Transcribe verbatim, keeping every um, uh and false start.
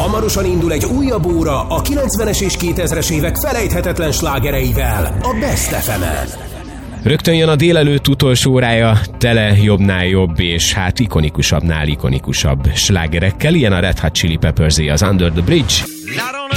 Hamarosan indul egy újabb óra a kilencvenes és kétezres évek felejthetetlen slágereivel a Best ef emen. Rögtön jön a délelőtt utolsó órája, tele jobbnál jobb és hát ikonikusabbnál ikonikusabb slágerekkel. Ilyen a Red Hot Chili Peppersé, az Under the Bridge.